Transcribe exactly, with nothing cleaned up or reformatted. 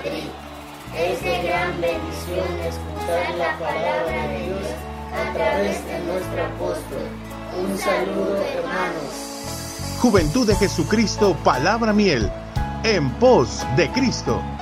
Madrid. Es de gran bendición escuchar la palabra de Dios a través de nuestro apóstol. Un saludo, hermanos. Juventud de Jesucristo, Palabra Miel, en pos de Cristo.